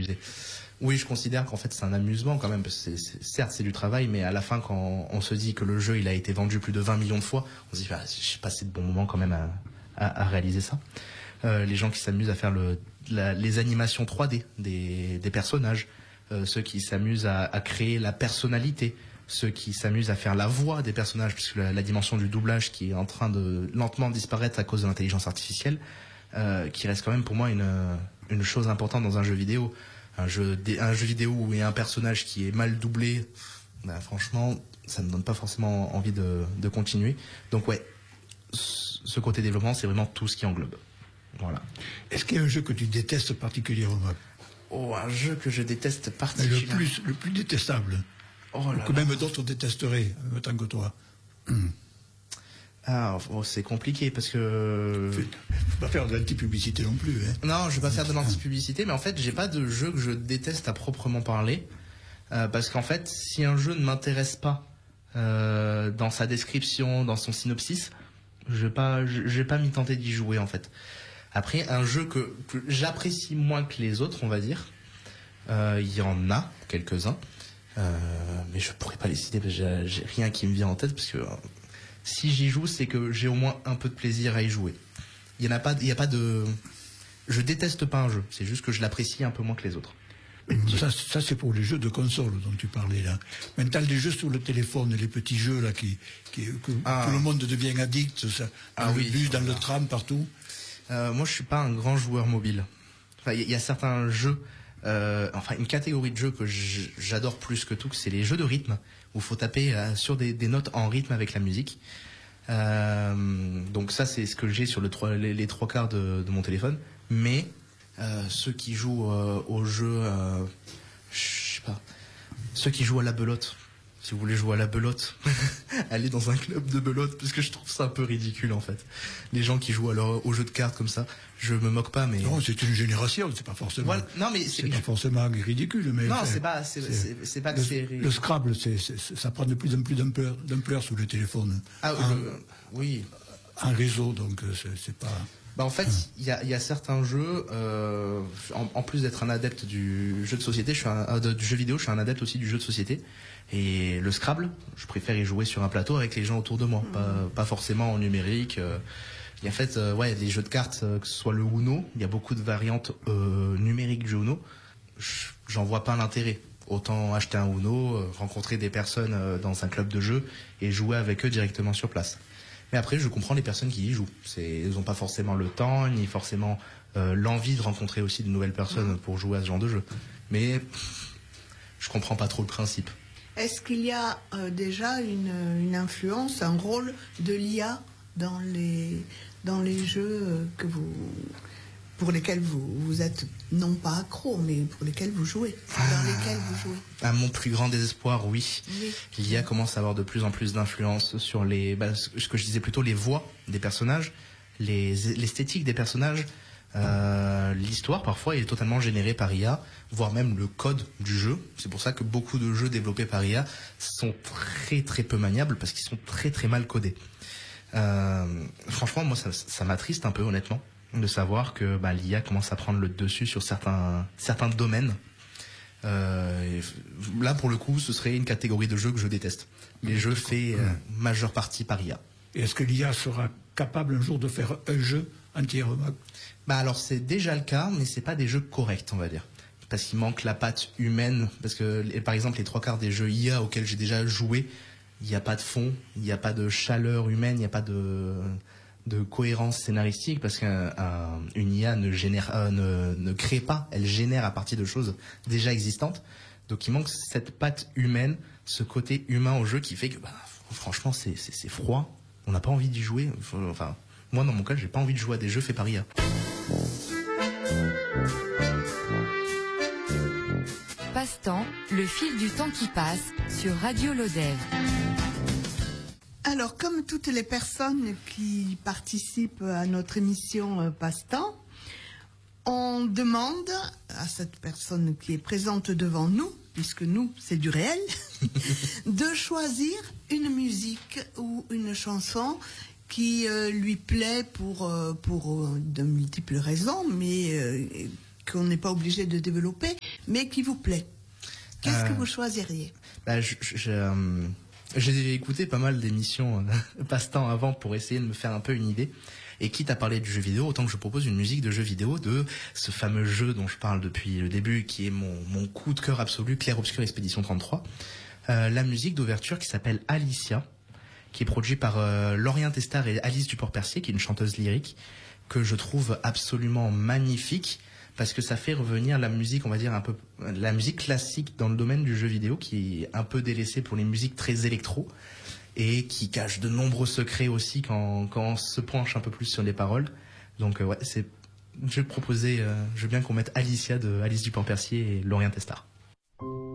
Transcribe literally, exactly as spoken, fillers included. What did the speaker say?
s'amuser. Oui, je considère qu'en fait c'est un amusement quand même, parce que c'est, c'est, certes c'est du travail, mais à la fin quand on se dit que le jeu il a été vendu plus de vingt millions de fois, on se dit ah, j'ai passé de bons moments quand même à, à, à réaliser ça. Euh, les gens qui s'amusent à faire le, la, les animations trois D des, des personnages, euh, ceux qui s'amusent à, à créer la personnalité, ceux qui s'amusent à faire la voix des personnages, puisque la, la dimension du doublage qui est en train de lentement disparaître à cause de l'intelligence artificielle, euh, qui reste quand même pour moi une, une chose importante dans un jeu vidéo. Un jeu, un jeu vidéo où il y a un personnage qui est mal doublé, bah, franchement, ça me donne pas forcément envie de, de continuer. Donc ouais, ce côté développement, c'est vraiment tout ce qui englobe. Voilà. Est-ce qu'il y a un jeu que tu détestes particulièrement? Oh, un jeu que je déteste particulièrement. Le plus, le plus détestable. Oh là que là. même d'autres détesteraient, en même temps que toi. Hum. Ah, oh, c'est compliqué parce que. Faut pas faire de l'anti-publicité non plus, hein. Non, je vais pas faire de l'anti-publicité, mais en fait, j'ai pas de jeu que je déteste à proprement parler, euh, parce qu'en fait, si un jeu ne m'intéresse pas euh, dans sa description, dans son synopsis, je vais pas, je, je vais pas m'y tenter d'y jouer en fait. Après, un jeu que, que j'apprécie moins que les autres, on va dire, il euh, y en a quelques-uns, euh, mais je pourrais pas les citer parce que j'ai, j'ai rien qui me vient en tête parce que. Euh, Si j'y joue, c'est que j'ai au moins un peu de plaisir à y jouer. Il y en a pas, il y a pas de, je déteste pas un jeu. C'est juste que je l'apprécie un peu moins que les autres. Ça, ça c'est pour les jeux de console dont tu parlais là. Maintenant, les jeux sur le téléphone, les petits jeux là qui, qui que ah. tout le monde devient addict, ça, dans ah, le oui, bus, dans le tram, partout. Euh, moi, je suis pas un grand joueur mobile. Enfin, il y, y a certains jeux. Euh, enfin, une catégorie de jeux que j'adore plus que tout, c'est les jeux de rythme où il faut taper euh, sur des, des notes en rythme avec la musique. Euh, donc ça, c'est ce que j'ai sur le trois, les, les trois quarts de, de mon téléphone. Mais euh, ceux qui jouent euh, au jeu, euh, je sais pas, ceux qui jouent à la belote. Si vous voulez jouer à la belote, allez dans un club de belote, parce que je trouve ça un peu ridicule en fait. Les gens qui jouent alors aux jeux de cartes comme ça, je me moque pas, mais non, c'est une génération, c'est pas forcément. Voilà. Non, mais c'est, c'est pas forcément ridicule, mais non, c'est pas, c'est, c'est, c'est, c'est pas que le, c'est. Le Scrabble, c'est, c'est, ça prend de plus en plus d'ampleur, d'ampleur sous le téléphone. Ah en, le, oui. En réseau, donc c'est, c'est pas. Bah en fait, il y a, y a certains jeux. Euh, en, en plus d'être un adepte du jeu de société, je suis un, euh, du jeu vidéo, je suis un adepte aussi du jeu de société. Et le Scrabble, je préfère y jouer sur un plateau avec les gens autour de moi, mmh. pas, pas forcément en numérique. Euh, et en fait, euh, ouais, les jeux de cartes, euh, que ce soit le Uno, il y a beaucoup de variantes euh, numériques du Uno. J'en vois pas l'intérêt. Autant acheter un Uno, euh, rencontrer des personnes euh, dans un club de jeu et jouer avec eux directement sur place. Mais après, je comprends les personnes qui y jouent. C'est, ils n'ont pas forcément le temps, ni forcément euh, l'envie de rencontrer aussi de nouvelles personnes pour jouer à ce genre de jeu. Mais pff, je comprends pas trop le principe. Est-ce qu'il y a euh, déjà une, une influence, un rôle de l'I A dans les, dans les jeux que vous, pour lesquels vous, vous êtes non pas accro, mais pour lesquels vous jouez, ah, dans lesquels vous jouez? À mon plus grand désespoir, oui. oui. L'I A commence à avoir de plus en plus d'influence sur les, bah, ce que je disais plutôt, les voix des personnages, les, l'esthétique des personnages. Euh, l'histoire parfois est totalement générée par I A, voire même le code du jeu. C'est pour ça que beaucoup de jeux développés par I A sont très très peu maniables parce qu'ils sont très très mal codés. Euh, franchement, moi ça, ça m'attriste un peu honnêtement de savoir que bah, l'I A commence à prendre le dessus sur certains certains domaines. Euh, et là pour le coup, ce serait une catégorie de jeux que je déteste. Les jeux faits euh, majeure partie par I A. Et est-ce que l'I A sera capable un jour de faire un jeu entièrement? Bah alors c'est déjà le cas, mais c'est pas des jeux corrects, on va dire, parce qu'il manque la patte humaine. Parce que par exemple les trois quarts des jeux I A auxquels j'ai déjà joué, il n'y a pas de fond, il n'y a pas de chaleur humaine, il n'y a pas de de cohérence scénaristique, parce qu'une I A ne génère, euh, ne, ne crée pas, elle génère à partir de choses déjà existantes. Donc il manque cette patte humaine, ce côté humain au jeu qui fait que bah, franchement c'est c'est, c'est froid, on n'a pas envie d'y jouer. Enfin moi dans mon cas j'ai pas envie de jouer à des jeux faits par I A. Passe-temps, le fil du temps qui passe sur Radio Lodève. Alors, comme toutes les personnes qui participent à notre émission euh, Passe-temps, on demande à cette personne qui est présente devant nous, puisque nous, c'est du réel, de choisir une musique ou une chanson qui euh, lui plaît pour, euh, pour euh, de multiples raisons, mais euh, qu'on n'est pas obligé de développer, mais qui vous plaît. Qu'est-ce Euh, que vous choisiriez? Bah, je, je, je, euh, j'ai écouté pas mal d'émissions euh, passe-temps avant pour essayer de me faire un peu une idée. Et quitte à parler du jeu vidéo, autant que je propose une musique de jeu vidéo de ce fameux jeu dont je parle depuis le début, qui est mon, mon coup de cœur absolu, Clair Obscur Expédition trente-trois. Euh, la musique d'ouverture qui s'appelle Alicia, qui est produite par euh, Lorient Testard et Alice Duport-Percier, qui est une chanteuse lyrique, que je trouve absolument magnifique, parce que ça fait revenir la musique, on va dire un peu, la musique classique dans le domaine du jeu vidéo, qui est un peu délaissée pour les musiques très électro, et qui cache de nombreux secrets aussi quand, quand on se penche un peu plus sur les paroles. Donc euh, ouais, c'est, je vais proposer, euh, je veux bien qu'on mette Alicia de Alice Duport-Percier et Lorient Testard.